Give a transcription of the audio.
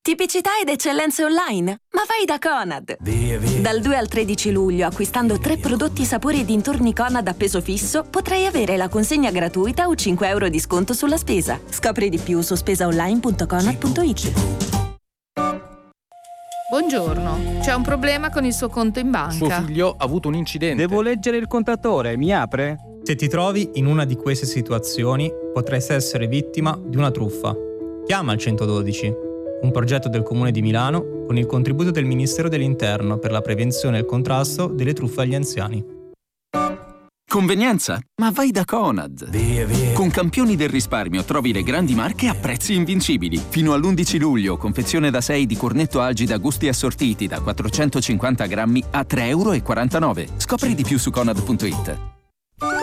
Tipicità ed eccellenze online? Ma vai da Conad! Via, via. Dal 2 al 13 luglio, acquistando 3 prodotti sapori e dintorni Conad a peso fisso, potrai avere la consegna gratuita o 5 euro di sconto sulla spesa. Scopri di più su spesaonline.conad.it. Buongiorno, c'è un problema con il suo conto in banca. Suo figlio ha avuto un incidente. Devo leggere il contatore, mi apre? Se ti trovi in una di queste situazioni, potresti essere vittima di una truffa. Chiama il 112, un progetto del Comune di Milano con il contributo del Ministero dell'Interno per la prevenzione e il contrasto delle truffe agli anziani. Convenienza? Ma vai da Conad! Via, via. Con Campioni del risparmio trovi le grandi marche a prezzi invincibili. Fino all'11 luglio, confezione da 6 di cornetto Algida gusti assortiti da 450 grammi a €3,49. Scopri di più su Conad.it.